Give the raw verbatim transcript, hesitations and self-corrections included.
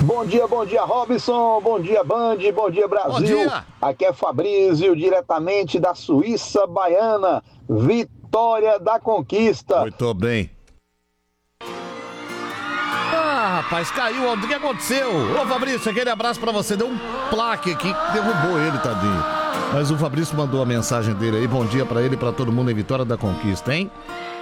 Bom dia, bom dia, Robson. Bom dia, Band. Bom dia, Brasil. Bom dia. Aqui é Fabrício, diretamente da Suíça Baiana. Vitória da Conquista. Muito bem. Ah, rapaz, caiu. O que aconteceu? Ô, Fabrício, aquele abraço pra você. Deu um plaque aqui que derrubou ele, tadinho. Mas o Fabrício mandou a mensagem dele aí. Bom dia pra ele e pra todo mundo em Vitória da Conquista, hein?